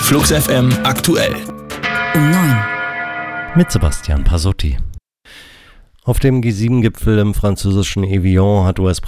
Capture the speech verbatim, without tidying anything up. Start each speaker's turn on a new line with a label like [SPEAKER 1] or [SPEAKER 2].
[SPEAKER 1] Flux F M aktuell.
[SPEAKER 2] Um neun.
[SPEAKER 3] Mit Sebastian Pasotti. Auf dem G sieben Gipfel im französischen Evian hat U S